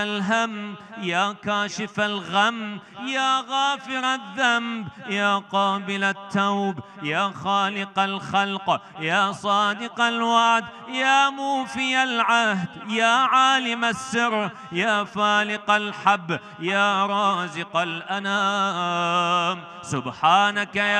الهم، يا كاشف الغم، يا غافر الذنب، يا قابل التوب، يا خالق الخلق، يا صادق الوعد، يا موفي العهد، يا عالم السر، يا فالق الحب، يا رازق الأنام. سبحانك يا